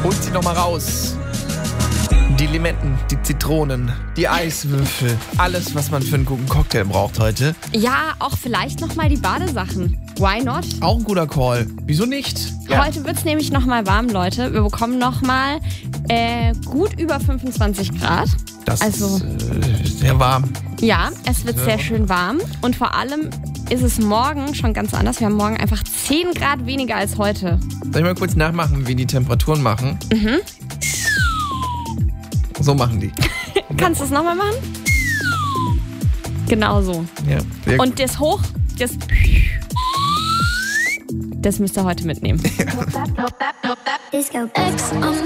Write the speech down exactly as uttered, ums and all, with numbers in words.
Holt sie nochmal raus. Die Limetten, die Zitronen, die Eiswürfel. Alles, was man für einen guten Cocktail braucht heute. Ja, auch vielleicht nochmal die Badesachen. Why not? Auch ein guter Call. Wieso nicht? Ja. Heute wird es nämlich nochmal warm, Leute. Wir bekommen nochmal äh, gut über fünfundzwanzig Grad. Das also, ist äh, sehr warm. Ja, es wird Ja. sehr schön warm. Und vor allem ist es morgen schon ganz anders. Wir haben morgen einfach zehn Grad weniger als heute. Soll ich mal kurz nachmachen, wie die Temperaturen machen? Mhm. So machen die. Kannst du es nochmal machen? Genau so. Ja, sehr Und gut. das Hoch, das... Das müsst ihr heute mitnehmen. Disco X on